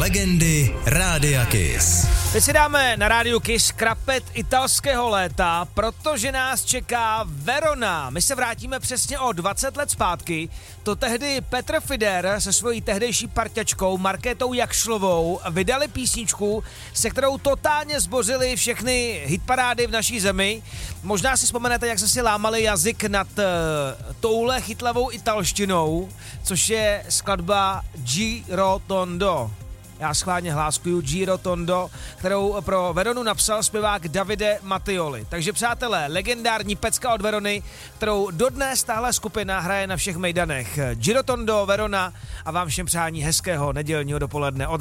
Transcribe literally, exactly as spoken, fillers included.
Legendy Rádia Kiss. Teď si dáme na Rádiu Kiss krapet italského léta, protože nás čeká Verona. My se vrátíme přesně o dvacet let zpátky. To tehdy Petr Fider se svojí tehdejší parťačkou Markétou Jakšlovou vydali písničku, se kterou totálně zbořili všechny hitparády v naší zemi. Možná si vzpomenete, jak se si lámali jazyk nad uh, touhle chytlavou italštinou, což je skladba Giro Tondo. Já schválně hláskuju Giro Tondo, kterou pro Veronu napsal zpěvák Davide Mattioli. Takže přátelé, legendární pecka od Verony, kterou dodnes tahle skupina hraje na všech mejdanech. Giro Tondo, Verona a vám všem přání hezkého nedělního dopoledne od